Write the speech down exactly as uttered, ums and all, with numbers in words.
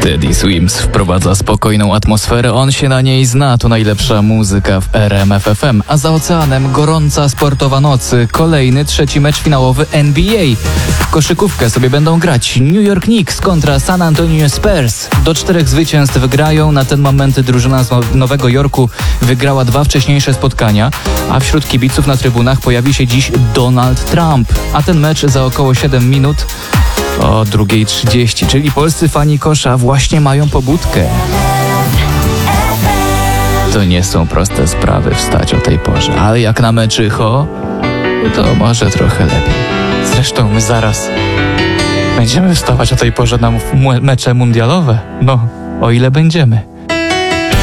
Teddy Swims wprowadza spokojną atmosferę, on się na niej zna, to najlepsza muzyka w R M F F M. A za oceanem gorąca sportowa noc, kolejny trzeci mecz finałowy N B A. W koszykówkę sobie będą grać New York Knicks kontra San Antonio Spurs. Do czterech zwycięstw wygrają, na ten moment drużyna z Nowego Jorku wygrała dwa wcześniejsze spotkania, a wśród kibiców na trybunach pojawi się dziś Donald Trump. A ten mecz za około siedem minut o drugiej trzydzieści, czyli polscy fani kosza właśnie mają pobudkę. To nie są proste sprawy wstać o tej porze, ale jak na meczycho, to może trochę lepiej. Zresztą my zaraz będziemy wstawać o tej porze na mecze mundialowe. No, o ile będziemy.